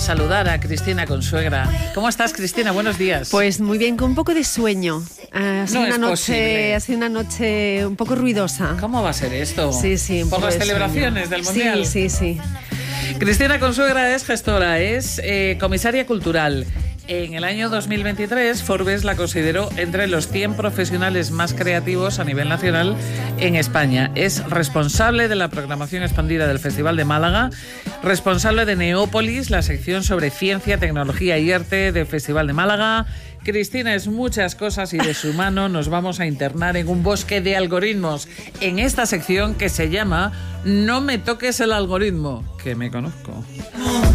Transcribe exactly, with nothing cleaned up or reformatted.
saludar a Cristina Consuegra. ¿Cómo estás, Cristina? Buenos días. Pues muy bien, con un poco de sueño. Ha sido No una es noche, posible. ha sido una noche un poco ruidosa. ¿Cómo va a ser esto? Sí, sí. un ¿Por poco las de celebraciones sueño. del Mundial? Sí, sí, sí. Cristina Consuegra es gestora, es eh, comisaria cultural. En el año dos mil veintitrés, Forbes la consideró entre los cien profesionales más creativos a nivel nacional en España. Es responsable de la programación expandida del Festival de Málaga, responsable de Neópolis, la sección sobre ciencia, tecnología y arte del Festival de Málaga. Cristina es muchas cosas y de su mano nos vamos a internar en un bosque de algoritmos en esta sección que se llama No me toques el algoritmo, que me conozco.